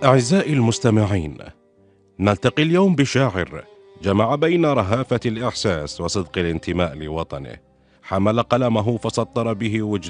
أعزائي المستمعين، نلتقي اليوم بشاعر جمع بين رهافة الإحساس وصدق الانتماء لوطنه، حمل قلمه فسطر به وجدانه